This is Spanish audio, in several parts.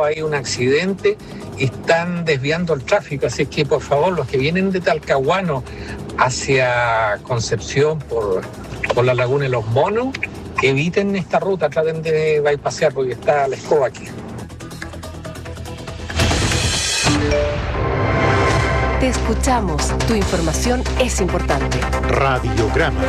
generado ahí un accidente y están desviando el tráfico. Así que, por favor, los que vienen de Talcahuano hacia Concepción por la Laguna de los Monos, eviten esta ruta, traten de bypassear porque está la escoba aquí. Te escuchamos. Tu información es importante. Radiograma.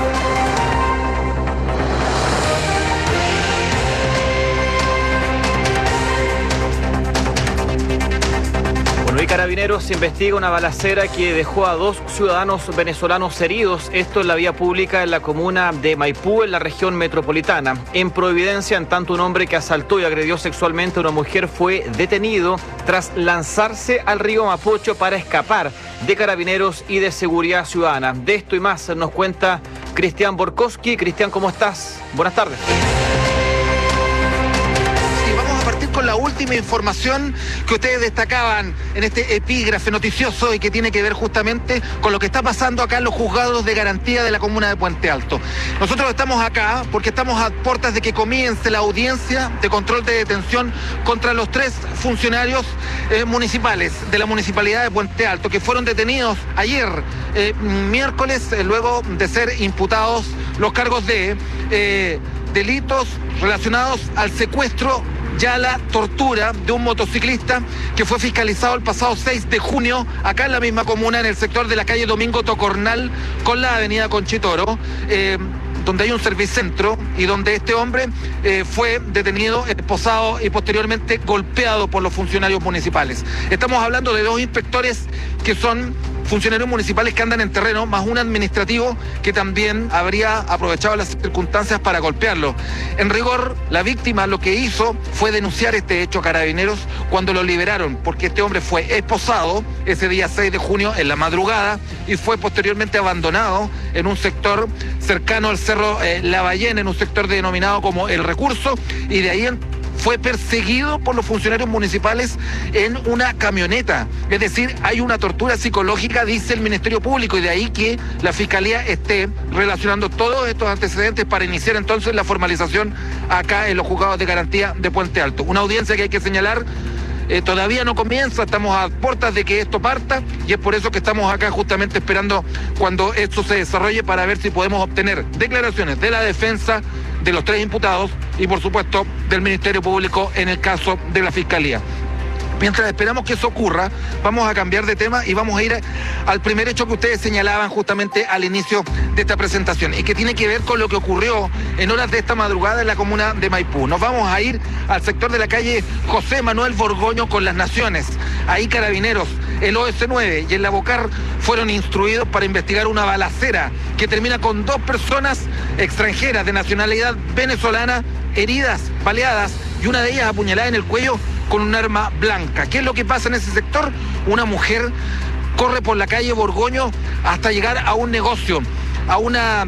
Bueno, y Carabineros investiga una balacera que dejó a 2 ciudadanos venezolanos heridos. Esto en la vía pública en la comuna de Maipú, en la región metropolitana. En Providencia, en tanto, un hombre que asaltó y agredió sexualmente a una mujer fue detenido tras lanzarse al río Mapocho para escapar de Carabineros y de Seguridad Ciudadana. De esto y más nos cuenta Cristian Borkowski. Cristian, ¿cómo estás? Buenas tardes. Con la última información que ustedes destacaban en este epígrafe noticioso y que tiene que ver justamente con lo que está pasando acá en los juzgados de garantía de la comuna de Puente Alto. Nosotros estamos acá porque estamos a puertas de que comience la audiencia de control de detención contra los 3 funcionarios municipales de la municipalidad de Puente Alto que fueron detenidos ayer, miércoles, luego de ser imputados los cargos de delitos relacionados al secuestro y a la tortura de un motociclista que fue fiscalizado el pasado 6 de junio acá en la misma comuna, en el sector de la calle Domingo Tocornal con la avenida Conchitoro, donde hay un servicentro y donde este hombre fue detenido, esposado y posteriormente golpeado por los funcionarios municipales. Estamos hablando de 2 inspectores que son funcionarios municipales que andan en terreno, más un administrativo que también habría aprovechado las circunstancias para golpearlo. En rigor, la víctima lo que hizo fue denunciar este hecho a Carabineros cuando lo liberaron, porque este hombre fue esposado ese día 6 de junio en la madrugada y fue posteriormente abandonado en un sector cercano al Cerro La Ballena, en un sector denominado como El Recurso, y de ahí fue perseguido por los funcionarios municipales en una camioneta. Es decir, hay una tortura psicológica, dice el Ministerio Público, y de ahí que la Fiscalía esté relacionando todos estos antecedentes para iniciar entonces la formalización acá en los juzgados de garantía de Puente Alto. Una audiencia que hay que señalar todavía no comienza, estamos a puertas de que esto parta y es por eso que estamos acá justamente esperando cuando esto se desarrolle para ver si podemos obtener declaraciones de la defensa de los 3 imputados y por supuesto del Ministerio Público en el caso de la Fiscalía. Mientras esperamos que eso ocurra, vamos a cambiar de tema y vamos a ir al primer hecho que ustedes señalaban justamente al inicio de esta presentación y que tiene que ver con lo que ocurrió en horas de esta madrugada en la comuna de Maipú. Nos vamos a ir al sector de la calle José Manuel Borgoño con Las Naciones. Ahí Carabineros, el OS9 y el Lavocar fueron instruidos para investigar una balacera que termina con 2 personas extranjeras de nacionalidad venezolana heridas, baleadas y una de ellas apuñalada en el cuello con un arma blanca. ¿Qué es lo que pasa en ese sector? Una mujer corre por la calle Borgoño hasta llegar a un negocio, a una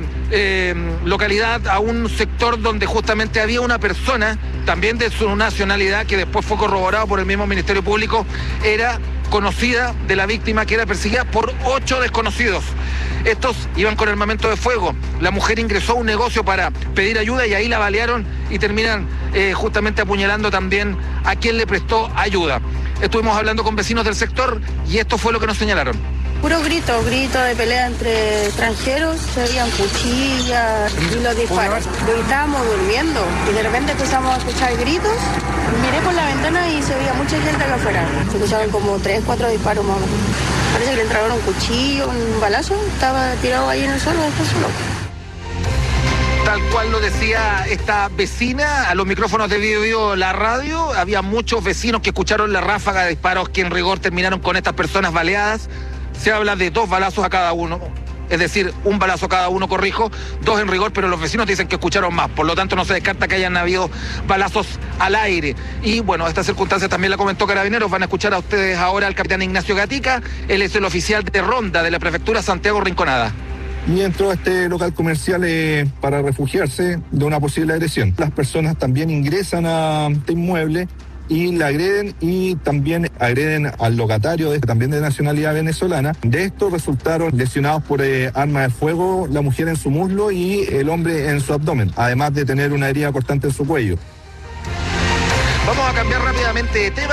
localidad, a un sector donde justamente había una persona, también de su nacionalidad, que después fue corroborado por el mismo Ministerio Público, era conocida de la víctima, que era perseguida por 8 desconocidos. Estos iban con armamento de fuego. La mujer ingresó a un negocio para pedir ayuda y ahí la balearon y terminan justamente apuñalando también a quien le prestó ayuda. Estuvimos hablando con vecinos del sector y esto fue lo que nos señalaron. Puro grito de pelea entre extranjeros, se veían cuchillas y los disparos. Estábamos durmiendo y de repente empezamos a escuchar gritos. Miré por la ventana y se veía mucha gente acá afuera. Se escuchaban como 3, 4 disparos más o menos. Parece que le entraron un cuchillo, un balazo, estaba tirado ahí en el suelo, después solo. Tal cual lo decía esta vecina, a los micrófonos de Video La Radio, había muchos vecinos que escucharon la ráfaga de disparos que en rigor terminaron con estas personas baleadas. Se habla de 2 balazos a cada uno, es decir, un balazo a cada uno, corrijo, 2 en rigor, pero los vecinos dicen que escucharon más, por lo tanto no se descarta que hayan habido balazos al aire. Y bueno, esta circunstancia también la comentó Carabineros. Van a escuchar a ustedes ahora al capitán Ignacio Gatica, él es el oficial de ronda de la prefectura Santiago Rinconada. Y entró a este local comercial para refugiarse de una posible agresión. Las personas también ingresan a este inmueble y la agreden y también agreden al locatario, también de nacionalidad venezolana. De esto resultaron lesionados por arma de fuego la mujer en su muslo y el hombre en su abdomen, además de tener una herida cortante en su cuello. Vamos a cambiar rápidamente de tema.